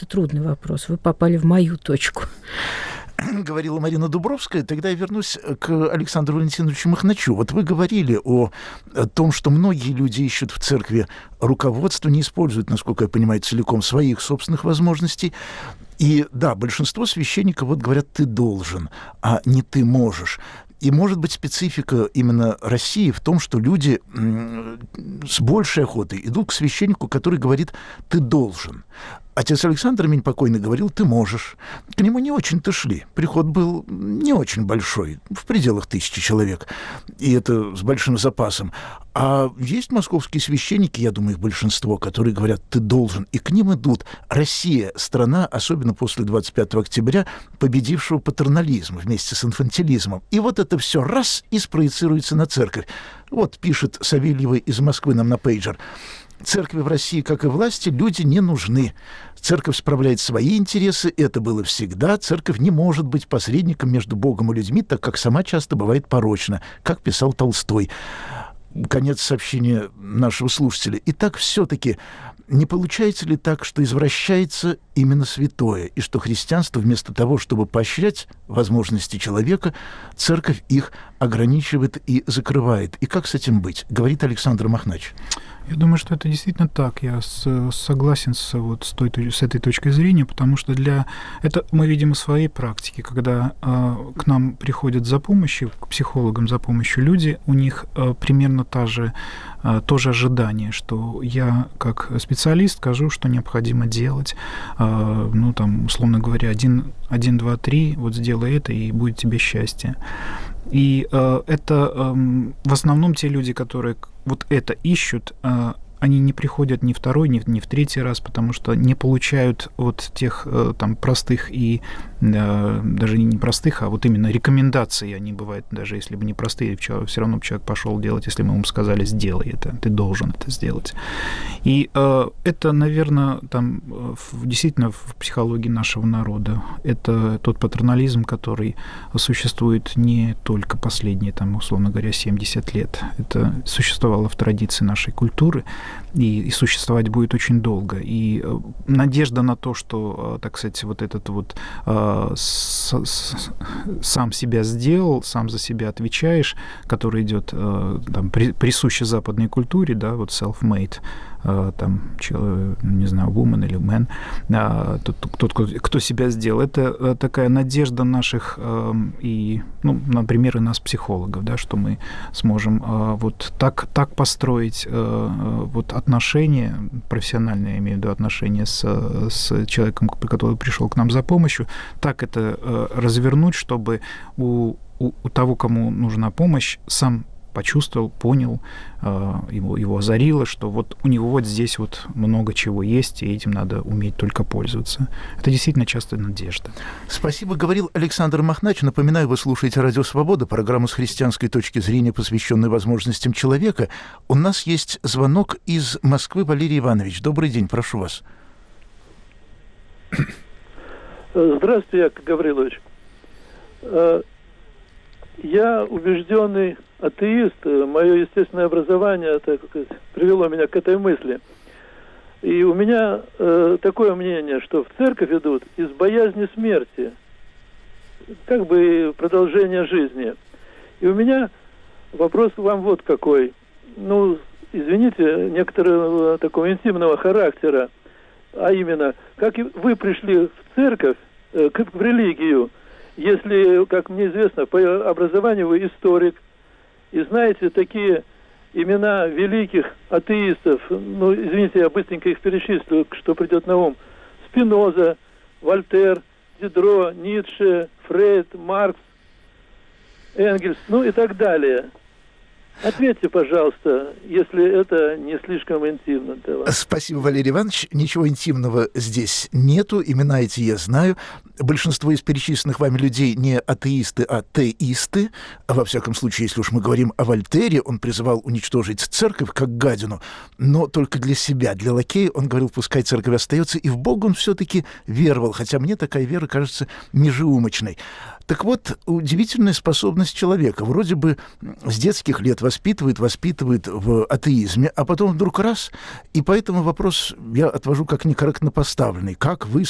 это трудный вопрос. Вы попали в мою точку. Говорила Марина Дубровская. Тогда я вернусь к Александру Валентиновичу Махначу. Вот вы говорили о том, что многие люди ищут в церкви руководство, не используют, насколько я понимаю, целиком своих собственных возможностей. И да, большинство священников вот говорят: ты должен, а не ты можешь. И, может быть, специфика именно России в том, что люди с большей охотой идут к священнику, который говорит: ты должен. Отец Александр Минь покойный говорил: ты можешь. К нему не очень-то шли. Приход был не очень большой, в пределах 1000 человек. И это с большим запасом. А есть московские священники, я думаю, их большинство, которые говорят: ты должен. И к ним идут. Россия — страна, особенно после 25 октября, победившего патернализм вместе с инфантилизмом. И вот это все раз и спроецируется на церковь. Вот пишет Савельева из Москвы нам на пейджер: церкви в России, как и власти, люди не нужны. Церковь справляет свои интересы, это было всегда. Церковь не может быть посредником между Богом и людьми, так как сама часто бывает порочна, как писал Толстой. Конец сообщения нашего слушателя. Итак, все-таки не получается ли так, что извращается именно святое, и что христианство вместо того, чтобы поощрять возможности человека, церковь их ограничивает и закрывает? И как с этим быть? Говорит Александр Махнач. Я думаю, что это действительно так. Я согласен с этой точкой зрения, потому что это мы видим в своей практике, когда к нам приходят за помощью, к психологам за помощью люди, у них примерно то же ожидание, что я как специалист скажу, что необходимо делать. Условно говоря, 1, 2, 3, вот сделай это, и будет тебе счастье. И это в основном те люди, которые вот это ищут, они не приходят ни второй, ни в третий раз, потому что не получают вот тех там простых и даже не простых, а вот именно рекомендаций. Они бывают, даже если бы не простые, все равно человек пошел делать, если мы ему сказали: сделай это, ты должен это сделать. И это, наверное, действительно в психологии нашего народа. Это тот патернализм, который существует не только последние, условно говоря, 70 лет. Это существовало в традиции нашей культуры, и существовать будет очень долго. И надежда на то, что, так сказать, вот этот вот сам себя сделал, сам за себя отвечаешь, который идет присущий западной культуре, да, вот self-made, не знаю, woman или man, тот, кто себя сделал. Это такая надежда наших например, и нас, психологов, да, что мы сможем вот так построить вот отношения, профессиональные, я имею в виду отношения с человеком, который пришел к нам за помощью, так это развернуть, чтобы у того, кому нужна помощь, сам почувствовал, понял, его озарило, что вот у него вот здесь вот много чего есть, и этим надо уметь только пользоваться. Это действительно часто надежда. Спасибо, говорил Александр Махнач. Напоминаю, вы слушаете «Радио Свобода», программу с христианской точки зрения, посвященную возможностям человека. У нас есть звонок из Москвы. Валерий Иванович, добрый день, прошу вас. Здравствуйте, Яков Гаврилович. Я убежденный атеист. Мое естественное образование привело меня к этой мысли. И у меня такое мнение, что в церковь идут из боязни смерти, как бы продолжение жизни. И у меня вопрос к вам вот какой. Извините, некоторого такого интимного характера, а именно, как вы пришли в церковь, в религию, если, как мне известно, по образованию вы историк, и знаете такие имена великих атеистов, извините, я быстренько их перечислю, что придет на ум: Спиноза, Вольтер, Дидро, Ницше, Фрейд, Маркс, Энгельс, и так далее. Ответьте, пожалуйста, если это не слишком интимно для вас. Спасибо, Валерий Иванович. Ничего интимного здесь нету. Имена эти я знаю. Большинство из перечисленных вами людей не атеисты, а теисты. Во всяком случае, если уж мы говорим о Вольтере, он призывал уничтожить церковь как гадину, но только для себя, для лакея. Он говорил, пускай церковь остается, и в Бога он все-таки веровал, хотя мне такая вера кажется межеумочной. Так вот, удивительная способность человека. Вроде бы с детских лет воспитывает в атеизме, а потом вдруг раз, и поэтому вопрос я отвожу как некорректно поставленный. Как вы,